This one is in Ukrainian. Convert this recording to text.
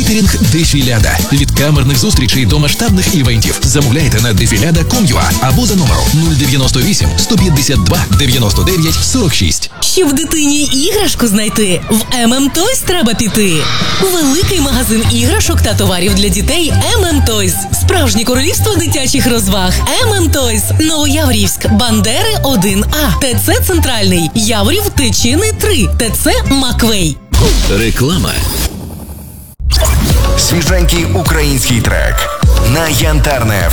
Кетерінг Дефіляда. Від камерних зустрічей до масштабних івентів. Замовляйте на defilada.com.ua або за номером 098 152 99 46. Щоб дитині іграшку знайти, в Toys треба піти. Великий магазин іграшок та товарів для дітей Toys. Справжнє королівство дитячих розваг. Toys. Новояворівськ. Бандери 1А. ТЦ Центральний. Яворів Тичини 3. ТЦ Маквей. Реклама. Свіженький український трек на Янтарне